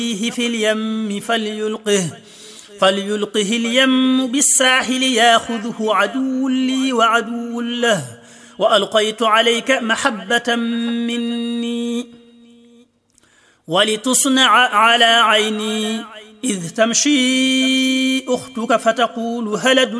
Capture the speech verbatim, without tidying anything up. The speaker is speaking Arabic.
في اليم فليلقه فليلقه اليم بالساحل ياخذه عدو لي وعدو له وألقيت عليك محبة مني ولتصنع على عيني إذ تمشي أختك فتقول هل